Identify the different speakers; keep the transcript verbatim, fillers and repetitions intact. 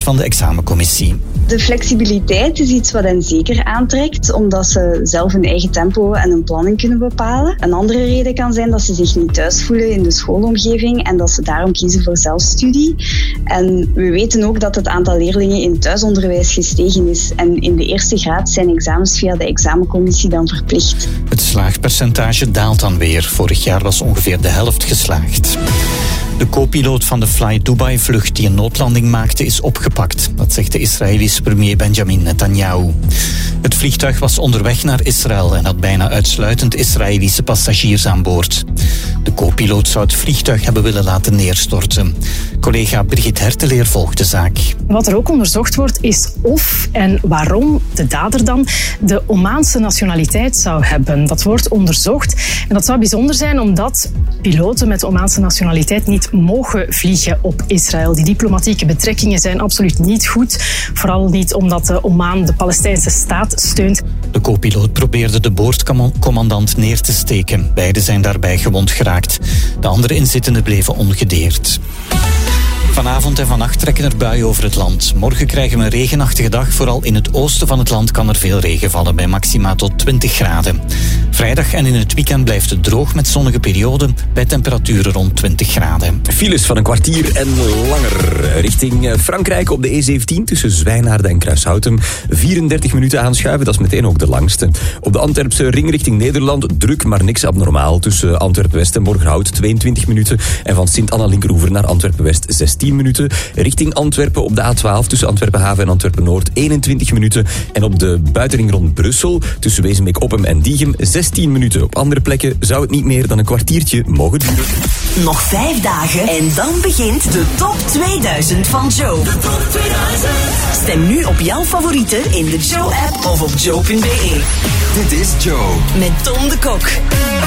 Speaker 1: van de examencommissie.
Speaker 2: De flexibiliteit is iets wat hen zeker aantrekt, omdat ze zelf hun eigen tempo en hun planning kunnen bepalen. Een andere reden kan zijn dat ze zich niet thuis voelen in de schoolomgeving en dat ze daarom kiezen voor zelfstudie. En we weten ook dat het aantal leerlingen in thuisonderwijs gestegen is. En in de eerste graad zijn examens via de examencommissie dan verplicht.
Speaker 1: Het slaagpercentage daalt dan weer. Vorig jaar was ongeveer de helft geslaagd. De co-piloot van de Fly Dubai-vlucht die een noodlanding maakte is opgepakt. Dat zegt de Israëlische premier Benjamin Netanyahu. Het vliegtuig was onderweg naar Israël en had bijna uitsluitend Israëlische passagiers aan boord. De co-piloot zou het vliegtuig hebben willen laten neerstorten. Collega Brigitte Herteleer volgt de zaak.
Speaker 3: Wat er ook onderzocht wordt is of en waarom de dader dan de Omaanse nationaliteit zou hebben. Dat wordt onderzocht en dat zou bijzonder zijn omdat piloten met de Omaanse nationaliteit niet mogen vliegen op Israël. Die diplomatieke betrekkingen zijn absoluut niet goed. Vooral niet omdat de Oman de Palestijnse staat steunt.
Speaker 1: De co-piloot probeerde de boordcommandant neer te steken. Beiden zijn daarbij gewond geraakt. De andere inzittenden bleven ongedeerd. Vanavond en vannacht trekken er buien over het land. Morgen krijgen we een regenachtige dag. Vooral in het oosten van het land kan er veel regen vallen, bij maxima tot twintig graden. Vrijdag en in het weekend blijft het droog met zonnige perioden, bij temperaturen rond twintig graden.
Speaker 4: Files van een kwartier en langer. Richting Frankrijk op de E zeventien tussen Zwijnaarden en Kruishoutem. vierendertig minuten aanschuiven, dat is meteen ook de langste. Op de Antwerpse ring richting Nederland druk, maar niks abnormaal. Tussen Antwerpen-West en Borgerhout tweeëntwintig minuten. En van Sint-Anna-Linkeroever naar Antwerpen-West zestien minuten. Richting Antwerpen op de A twaalf tussen Antwerpen-Haven en Antwerpen-Noord eenentwintig minuten. En op de buitenring rond Brussel tussen Wezenbeek-Oppem en Diegem zestien minuten. Op andere plekken zou het niet meer dan een kwartiertje mogen duren.
Speaker 5: Nog vijf dagen en dan begint de top tweeduizend van Joe. De top tweeduizend. Stem nu op jouw favorieten in de Joe-app of op joe punt be.
Speaker 6: Dit is Joe.
Speaker 5: Met Tom de Kok.